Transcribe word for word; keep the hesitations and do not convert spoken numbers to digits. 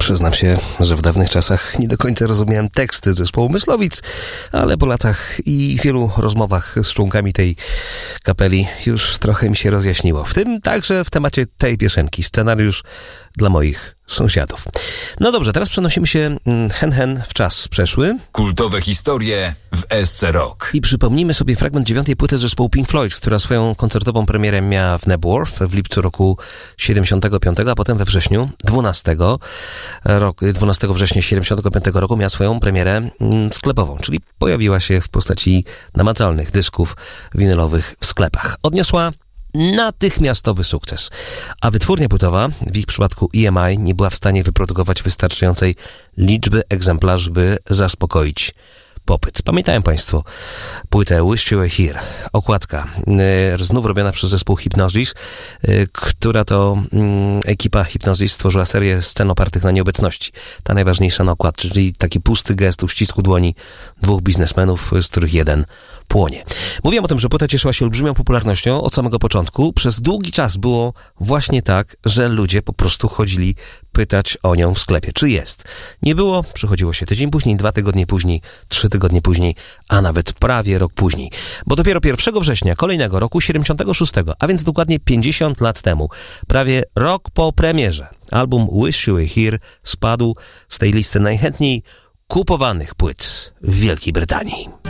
Przyznam się, że w dawnych czasach nie do końca rozumiałem teksty zespołu Myslowic, ale po latach i wielu rozmowach z członkami tej kapeli już trochę mi się rozjaśniło. W tym także w temacie tej piosenki, scenariusz dla moich sąsiadów. No dobrze, teraz przenosimy się hen hen w czas przeszły. Kultowe historie w S C Rock. I przypomnijmy sobie fragment dziewiątej płyty zespołu Pink Floyd, która swoją koncertową premierę miała w Knebworth w lipcu roku siedemdziesiątego piątego, a potem we wrześniu dwunastego, roku, dwunastego września siedemdziesiątego piątego roku miała swoją premierę sklepową, czyli pojawiła się w postaci namacalnych dysków winylowych w sklepach. Odniosła natychmiastowy sukces, a wytwórnia płytowa, w ich przypadku E M I, nie była w stanie wyprodukować wystarczającej liczby egzemplarzy, by zaspokoić popyt. Pamiętają Państwo płytę Wish You Were Here, okładka, yy, znów robiona przez zespół Hypnosis, yy, która to yy, ekipa Hypnosis stworzyła serię scen opartych na nieobecności. Ta najważniejsza na okładce, czyli taki pusty gest uścisku dłoni dwóch biznesmenów, z których jeden płonie. Mówiłem o tym, że płyta cieszyła się olbrzymią popularnością od samego początku. Przez długi czas było właśnie tak, że ludzie po prostu chodzili pytać o nią w sklepie. Czy jest? Nie było, przychodziło się tydzień później, dwa tygodnie później, trzy tygodnie później, a nawet prawie rok później. Bo dopiero pierwszego września kolejnego roku siedemdziesiątego szóstego, a więc dokładnie pięćdziesiąt lat temu, prawie rok po premierze, album Wish You Were Here spadł z tej listy najchętniej kupowanych płyt w Wielkiej Brytanii.